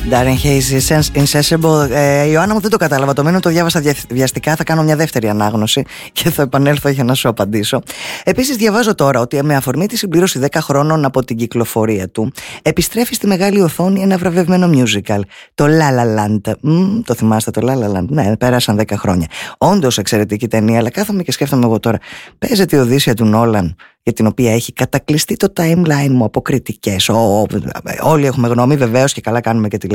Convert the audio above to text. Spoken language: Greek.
Darren Hayes, Insatiable. Ιωάννα μου, δεν το κατάλαβα. Το μήνυμα το διάβασα βιαστικά. Θα κάνω μια δεύτερη ανάγνωση και θα επανέλθω για να σου απαντήσω. Επίσης, διαβάζω τώρα ότι με αφορμή τη συμπλήρωση 10 χρόνων από την κυκλοφορία του, επιστρέφει στη μεγάλη οθόνη ένα βραβευμένο musical. Το La La Land. Το θυμάστε το La La Land? Ναι, πέρασαν 10 χρόνια. Όντως εξαιρετική ταινία, αλλά κάθομαι και σκέφτομαι εγώ τώρα. Παίζεται η Οδύσσεια του Νόλαν, για την οποία έχει κατακλειστεί το timeline μου από κριτικές. Όλοι έχουμε γνώμη, βεβαίως, και καλά κάνουμε και τη